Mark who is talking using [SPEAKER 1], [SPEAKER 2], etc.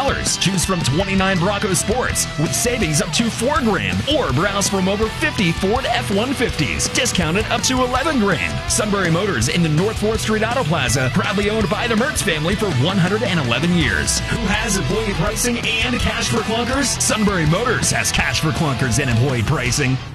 [SPEAKER 1] Choose from 29 Bronco Sports with savings up to $4,000, or browse from over 50 Ford F-150s, discounted up to $11,000. Sunbury Motors in the North 4th Street Auto Plaza, proudly owned by the Mertz family for 111 years. Who has employee pricing and cash for clunkers? Sunbury Motors has cash for clunkers and employee pricing.